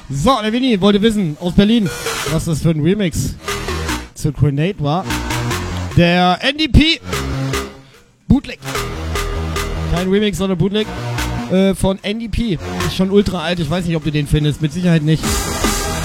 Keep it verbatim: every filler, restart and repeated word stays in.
So, der Winnie wollte wissen, aus Berlin, was das für ein Remix zu Grenade war. Der N D P Bootleg. Kein Remix, sondern Bootleg äh, von N D P. Ist schon ultra alt, ich weiß nicht, ob du den findest, mit Sicherheit nicht.